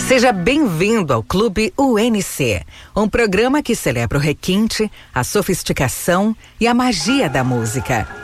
Seja bem-vindo ao Clube UNC, um programa que celebra o requinte, a sofisticação e a magia da música.